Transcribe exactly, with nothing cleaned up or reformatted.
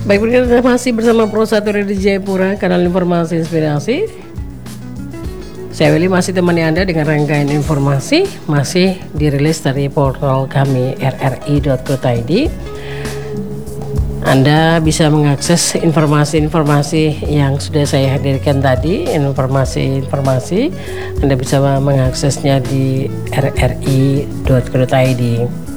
Baik, kita masih bersama Pro satu Radio Jayapura, kanal informasi inspirasi. Saya Willy masih temani Anda dengan rangkaian informasi masih dirilis dari portal kami r r i dot co dot i d. Anda bisa mengakses informasi-informasi yang sudah saya hadirkan tadi, informasi-informasi Anda bisa mengaksesnya di r r i dot co dot i d.